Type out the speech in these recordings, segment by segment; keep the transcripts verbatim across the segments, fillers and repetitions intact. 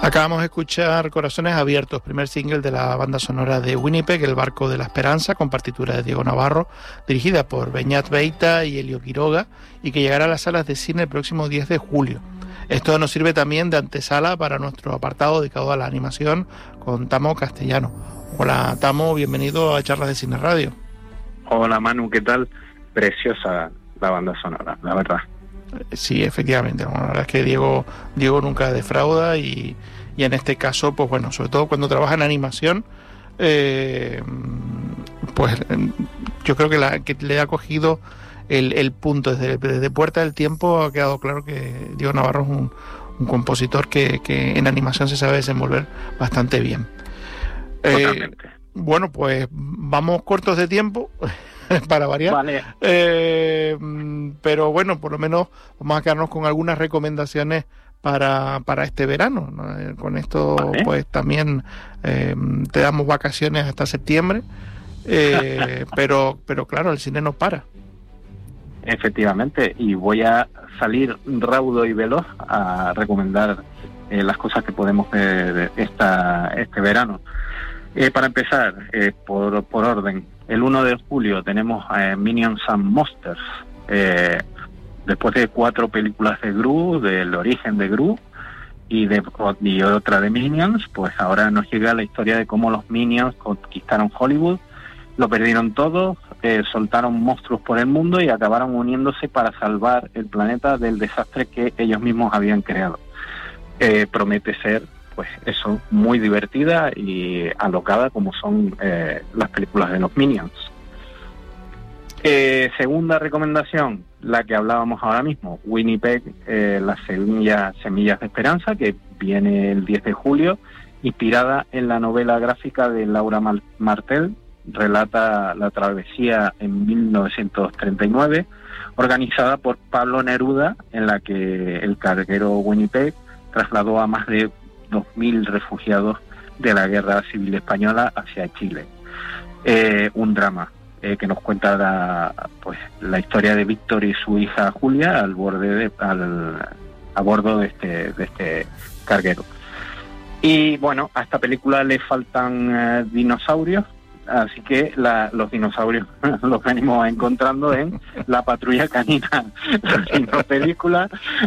Acabamos de escuchar Corazones Abiertos, primer single de la banda sonora de Winnipeg, El barco de la esperanza, con partitura de Diego Navarro, dirigida por Beñat Beita y Elio Quiroga, y que llegará a las salas de cine el próximo diez de julio. Esto nos sirve también de antesala para nuestro apartado dedicado a la animación con Tamo Castellano. Hola Tamo, bienvenido a Charlas de Cine Radio. Hola Manu, ¿qué tal? Preciosa la banda sonora, la verdad. Sí, efectivamente, bueno, la verdad es que Diego, Diego nunca defrauda y, y en este caso, pues bueno, sobre todo cuando trabaja en animación, eh, pues yo creo que, la, que le ha cogido el, el punto. Desde, desde Puerta del Tiempo ha quedado claro que Diego Navarro es un, un compositor que, que en animación se sabe desenvolver bastante bien. Totalmente. Eh, bueno, pues vamos cortos de tiempo. Para variar, vale. eh, pero bueno, por lo menos vamos a quedarnos con algunas recomendaciones para, para este verano, ¿no? Eh, con esto vale. Pues también eh, te damos vacaciones hasta septiembre, eh, pero, pero claro, el cine no para. Efectivamente, y voy a salir raudo y veloz a recomendar eh, las cosas que podemos ver esta, este verano. Eh, para empezar, eh, por, por orden, el uno de julio tenemos eh, Minions and Monsters. Eh, después de cuatro películas de Gru, del origen de Gru y, de, y otra de Minions, pues ahora nos llega la historia de cómo los Minions conquistaron Hollywood, lo perdieron todo, eh, soltaron monstruos por el mundo y acabaron uniéndose para salvar el planeta del desastre que ellos mismos habían creado. Eh, promete ser, pues eso, muy divertida y alocada como son eh, las películas de los Minions. Eh, segunda recomendación, la que hablábamos ahora mismo, Winnipeg, eh, las semillas, semillas de esperanza, que viene el diez de julio, inspirada en la novela gráfica de Laura Martel, relata la travesía en mil novecientos treinta y nueve, organizada por Pablo Neruda, en la que el carguero Winnipeg trasladó a más de dos mil refugiados de la Guerra Civil Española hacia Chile. Eh, un drama eh, que nos cuenta la, pues, la historia de Víctor y su hija Julia al borde de, al, a bordo de este, de este carguero. Y bueno, a esta película le faltan eh, dinosaurios, así que la, los dinosaurios los venimos encontrando en La Patrulla Canina, la película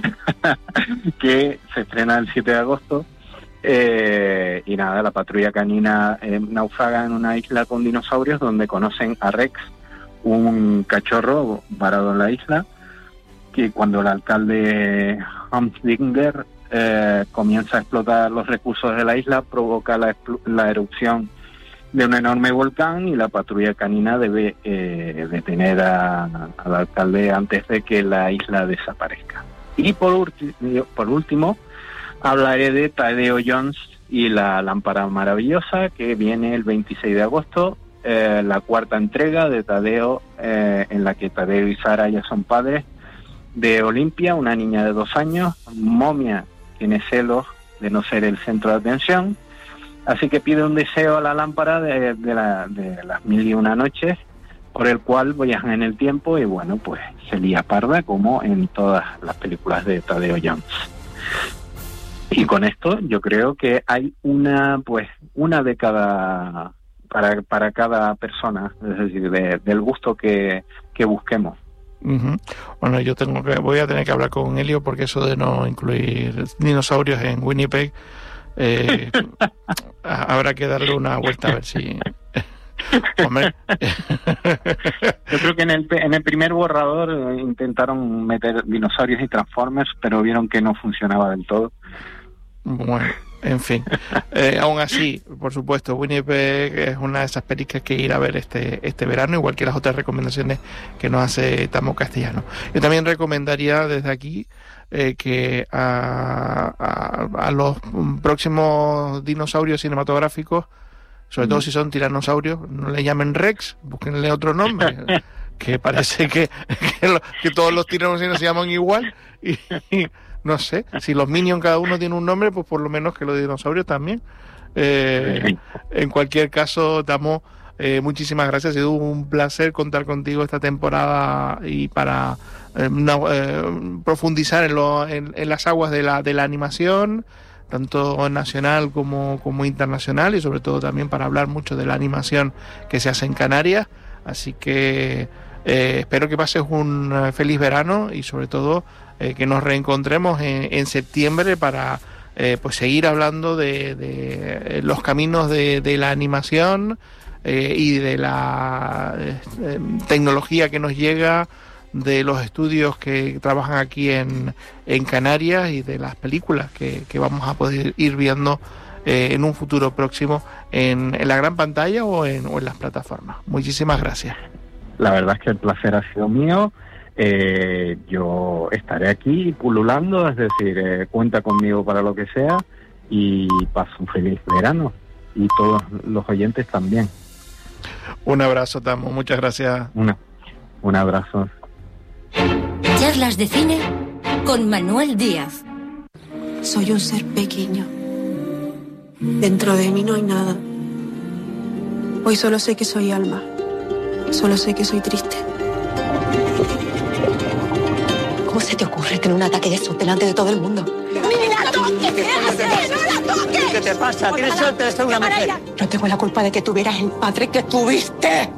que se estrena el siete de agosto. Eh, y nada, la patrulla canina eh, naufraga en una isla con dinosaurios donde conocen a Rex, un cachorro varado en la isla, que cuando el alcalde Humdinger eh, comienza a explotar los recursos de la isla, provoca la, la erupción de un enorme volcán y la patrulla canina debe eh, detener a, al alcalde antes de que la isla desaparezca. Y por, ulti- por último, hablaré de Tadeo Jones y la lámpara maravillosa, que viene el veintiséis de agosto, eh, la cuarta entrega de Tadeo, eh, en la que Tadeo y Sara ya son padres de Olimpia, una niña de dos años. Momia tiene celos de no ser el centro de atención, así que pide un deseo a la lámpara de, de, la, de las mil y una noches, por el cual viajan en el tiempo y bueno, pues se lía parda como en todas las películas de Tadeo Jones. Y con esto yo creo que hay una pues una de cada para para cada persona, es decir, de, del gusto que, que busquemos. Uh-huh. Bueno, yo tengo que voy a tener que hablar con Elio porque eso de no incluir dinosaurios en Winnipeg eh, habrá que darle una vuelta a ver si hombre. Yo creo que en el en el primer borrador intentaron meter dinosaurios y Transformers, pero vieron que no funcionaba del todo. Bueno, en fin. Eh, aún así, por supuesto, Winnipeg es una de esas películas que hay que ir a ver este este verano, igual que las otras recomendaciones que nos hace Tamo Castellano. Yo también recomendaría desde aquí eh, que a, a, a los próximos dinosaurios cinematográficos, sobre todo si son tiranosaurios, no le llamen Rex, búsquenle otro nombre, que parece que, que, lo, que todos los tiranosaurios se llaman igual, y, y no sé, si los Minions cada uno tiene un nombre, pues por lo menos que los dinosaurios también. Eh, en cualquier caso, damos eh, muchísimas gracias, ha sido un placer contar contigo esta temporada y para eh, no, eh, profundizar en, lo, en, en las aguas de la, de la animación, tanto nacional como, como internacional, y sobre todo también para hablar mucho de la animación que se hace en Canarias. Así que eh, espero que pases un uh, feliz verano y sobre todo eh, que nos reencontremos en, en septiembre para eh, pues seguir hablando de, de los caminos de, de la animación eh, y de la eh, tecnología que nos llega, de los estudios que trabajan aquí en, en Canarias y de las películas que, que vamos a poder ir viendo eh, en un futuro próximo en, en la gran pantalla o en, o en las plataformas. Muchísimas gracias. La verdad es que el placer ha sido mío. Eh, yo estaré aquí pululando, es decir, eh, cuenta conmigo para lo que sea y paso un feliz verano. Y todos los oyentes también. Un abrazo, Tamo. Muchas gracias. Una, un abrazo. Charlas de cine con Manuel Díaz. Soy un ser pequeño. Dentro de mí no hay nada. Hoy solo sé que soy alma. Solo sé que soy triste. ¿Cómo se te ocurre tener un ataque de esos delante de todo el mundo? ¡Ni la toques! ¿Qué haces? ¡No la toques! ¿Qué te pasa? Tienes suerte de ser una mujer. No tengo la culpa de que tuvieras el padre que tuviste.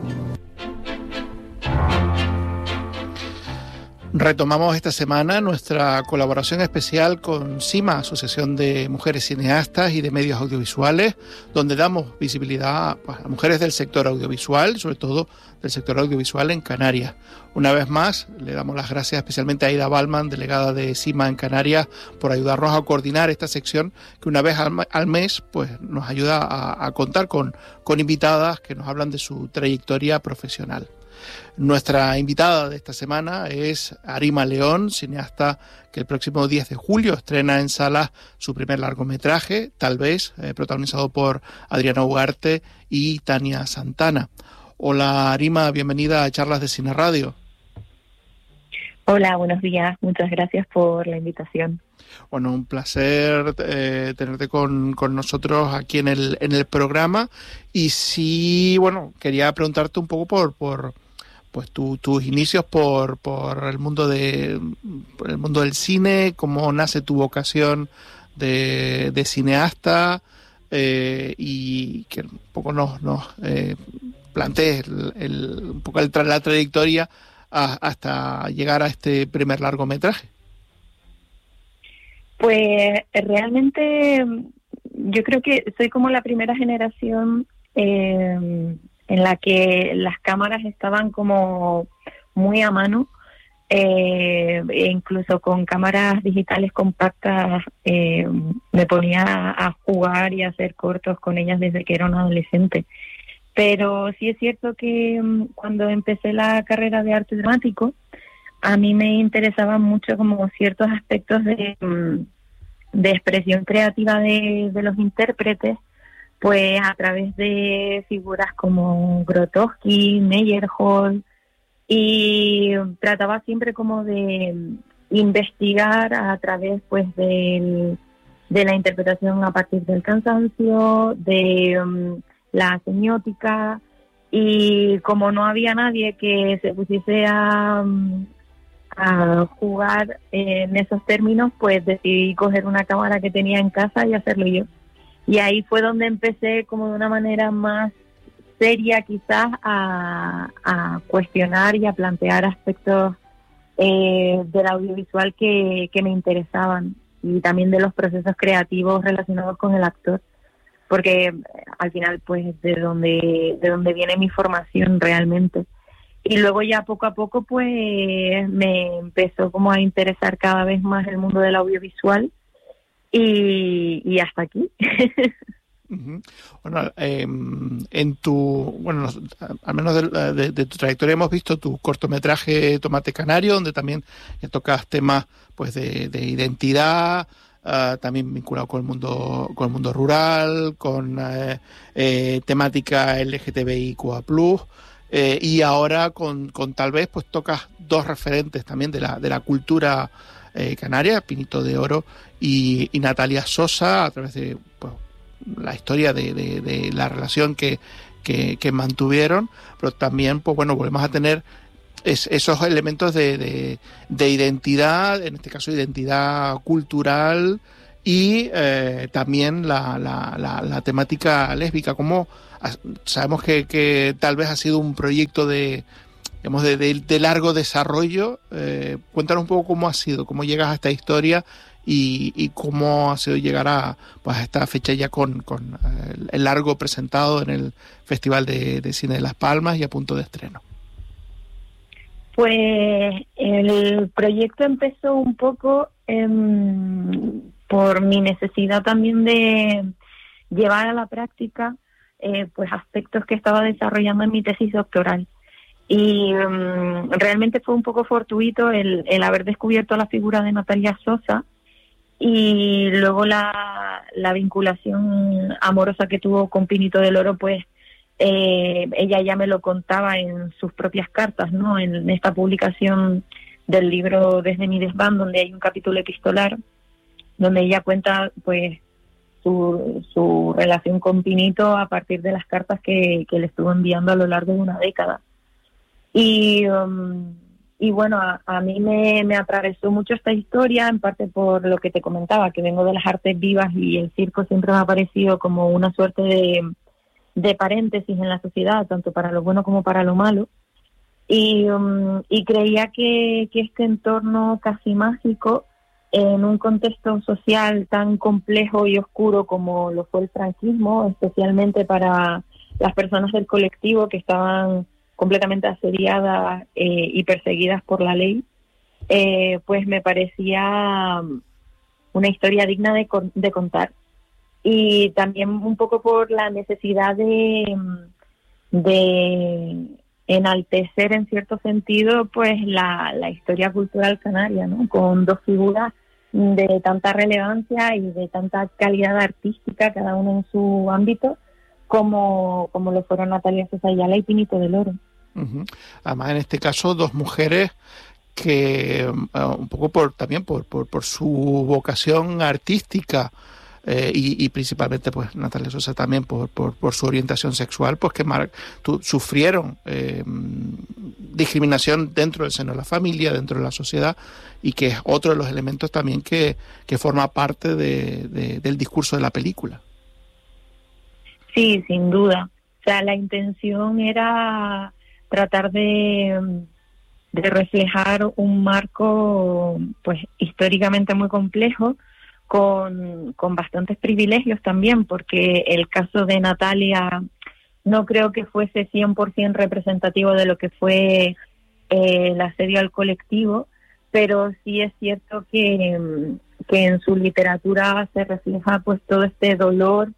Retomamos esta semana nuestra colaboración especial con CIMA, Asociación de Mujeres Cineastas y de Medios Audiovisuales, donde damos visibilidad pues, a mujeres del sector audiovisual, sobre todo del sector audiovisual en Canarias. Una vez más, le damos las gracias especialmente a Aida Balman, delegada de CIMA en Canarias, por ayudarnos a coordinar esta sección que una vez al, al mes pues, nos ayuda a, a contar con, con invitadas que nos hablan de su trayectoria profesional. Nuestra invitada de esta semana es Arima León, cineasta que el próximo diez de julio estrena en salas su primer largometraje, Tal vez, eh, protagonizado por Adriana Ugarte y Tania Santana. Hola Arima, bienvenida a Charlas de Cine Radio. Hola, buenos días, muchas gracias por la invitación. Bueno, un placer eh, tenerte con, con nosotros aquí en el, en el programa. Y sí, bueno, quería preguntarte un poco por... por pues tu, tus inicios por, por el mundo de por el mundo del cine, cómo nace tu vocación de, de cineasta eh, y que un poco nos, nos eh, plantees el, el, un poco el, la trayectoria a, hasta llegar a este primer largometraje. Pues realmente yo creo que soy como la primera generación eh, en la que las cámaras estaban como muy a mano, eh, e incluso con cámaras digitales compactas eh, me ponía a jugar y a hacer cortos con ellas desde que era una adolescente. Pero sí es cierto que cuando empecé la carrera de arte dramático, a mí me interesaban mucho como ciertos aspectos de, de expresión creativa de, de los intérpretes, pues a través de figuras como Grotowski, Meyerhold, y trataba siempre como de investigar a través pues del, de la interpretación a partir del cansancio, de um, la semiótica, y como no había nadie que se pusiese a, a jugar en esos términos, pues decidí coger una cámara que tenía en casa y hacerlo yo. Y ahí fue donde empecé como de una manera más seria quizás a, a cuestionar y a plantear aspectos eh, del audiovisual que, que me interesaban, y también de los procesos creativos relacionados con el actor, porque al final pues de donde, de donde viene mi formación realmente. Y luego ya poco a poco pues me empezó como a interesar cada vez más el mundo del audiovisual. Y, y hasta aquí. Uh-huh. Bueno, eh, en tu, bueno, al menos de, de, de tu trayectoria hemos visto tu cortometraje Tomate Canario, donde también tocas temas pues de, de identidad, uh, también vinculado con el mundo, con el mundo rural, con eh, eh, temática L G T B I Q A plus, eh, y ahora con, con Tal vez pues tocas dos referentes también de la, de la cultura eh, canaria, Pinito de Oro y, y Natalia Sosa, a través de pues, la historia de, de, de la relación que, que, que mantuvieron, pero también pues bueno, volvemos a tener es, esos elementos de, de, de identidad, en este caso identidad cultural, y eh, también la, la, la, la temática lésbica. Como sabemos que, que tal vez ha sido un proyecto de, digamos, de, de, de largo desarrollo. Eh, cuéntanos un poco cómo ha sido, cómo llegas a esta historia y, y cómo ha sido llegar a, pues, a esta fecha ya con, con el, el largo presentado en el Festival de, de Cine de Las Palmas y a punto de estreno. Pues el proyecto empezó un poco eh, por mi necesidad también de llevar a la práctica eh, pues aspectos que estaba desarrollando en mi tesis doctoral. Y um, realmente fue un poco fortuito el, el haber descubierto la figura de Natalia Sosa y luego la, la vinculación amorosa que tuvo con Pinito del Oro, pues eh, ella ya me lo contaba en sus propias cartas, ¿no? En esta publicación del libro Desde mi desván, donde hay un capítulo epistolar, donde ella cuenta pues su, su relación con Pinito a partir de las cartas que, que le estuvo enviando a lo largo de una década. Y... Um, Y bueno, a, a mí me, me atravesó mucho esta historia, en parte por lo que te comentaba, que vengo de las artes vivas y el circo siempre me ha parecido como una suerte de, de paréntesis en la sociedad, tanto para lo bueno como para lo malo. Y, um, y creía que, que este entorno casi mágico, en un contexto social tan complejo y oscuro como lo fue el franquismo, especialmente para las personas del colectivo que estaban completamente asediadas eh, y perseguidas por la ley, eh, pues me parecía una historia digna de, de contar. Y también un poco por la necesidad de, de enaltecer en cierto sentido pues la, la historia cultural canaria, ¿no? Con dos figuras de tanta relevancia y de tanta calidad artística, cada uno en su ámbito, como, como lo fueron Natalia Sosa Ayala y Pinito del Oro. Uh-huh. Además, en este caso, dos mujeres que uh, un poco por también por, por, por su vocación artística eh, y, y principalmente pues Natalia Sosa también por, por, por su orientación sexual, pues que mar- tu, sufrieron eh, discriminación dentro del seno de la familia, dentro de la sociedad, y que es otro de los elementos también que, que forma parte de, de, del discurso de la película. Sí, sin duda. O sea, la intención era tratar de, de reflejar un marco pues históricamente muy complejo, con, con bastantes privilegios también, porque el caso de Natalia no creo que fuese cien por ciento representativo de lo que fue eh, el asedio al colectivo, pero sí es cierto que, que en su literatura se refleja pues todo este dolor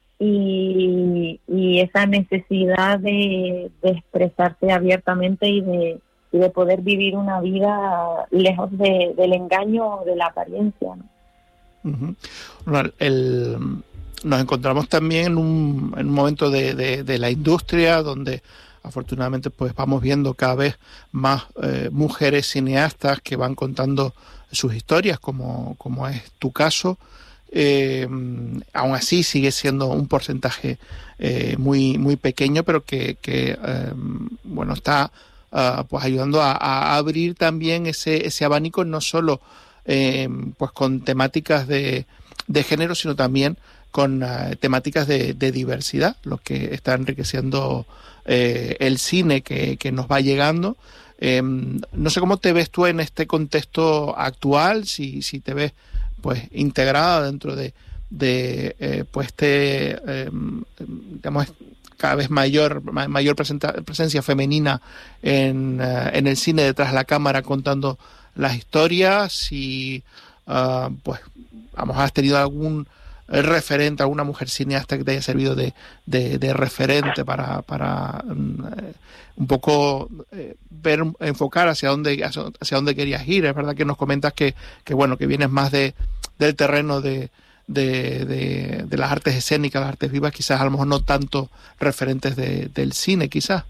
y, y esa necesidad de, de expresarse abiertamente y de, y de poder vivir una vida lejos de, del engaño o de la apariencia, ¿no? Uh-huh. Bueno, el, nos encontramos también en un, en un momento de, de, de la industria donde afortunadamente pues vamos viendo cada vez más eh, mujeres cineastas que van contando sus historias, como, como es tu caso. Eh, aún así sigue siendo un porcentaje eh, muy muy pequeño, pero que, que eh, bueno está uh, pues ayudando a, a abrir también ese ese abanico, no solo eh, pues con temáticas de, de género, sino también con uh, temáticas de, de diversidad, lo que está enriqueciendo eh, el cine que, que nos va llegando. Eh, no sé cómo te ves tú en este contexto actual, si, si te ves pues integrada dentro de, de eh, pues este eh, digamos cada vez mayor mayor presenta, presencia femenina en, uh, en el cine detrás de la cámara contando las historias, y uh, pues vamos, has tenido algún referente, alguna mujer cineasta que te haya servido de, de, de referente para, para um, eh, un poco eh, ver, enfocar hacia dónde hacia, hacia dónde querías ir. Es verdad que nos comentas que, que bueno, que vienes más de del terreno de, de, de, de las artes escénicas, las artes vivas, quizás a lo mejor no tanto referentes de, del cine, quizás.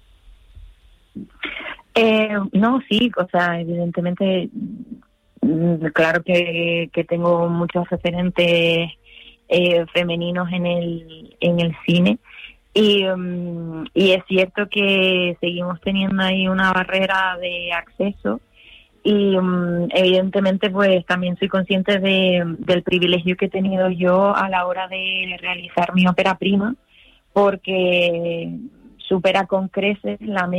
Eh, no, sí, o sea, evidentemente, claro que, que tengo muchos referentes eh, femeninos en el en el cine, y, um, y es cierto que seguimos teniendo ahí una barrera de acceso, y um, evidentemente pues también soy consciente de, del privilegio que he tenido yo a la hora de realizar mi ópera prima, porque supera con creces la